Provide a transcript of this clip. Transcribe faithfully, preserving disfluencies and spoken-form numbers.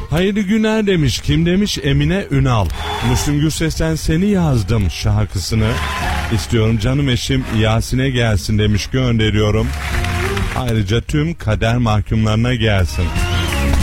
Hayırlı günler demiş. Kim demiş? Emine Ünal. Müslüm Gürses'ten Seni Yazdım şarkısını istiyorum. Canım eşim Yasin'e gelsin demiş, gönderiyorum. Ayrıca tüm kader mahkumlarına gelsin.